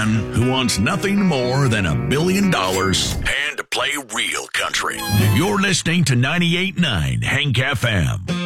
man who wants nothing more than $1 billion and to play real country. You're listening to 98.9 Hank FM.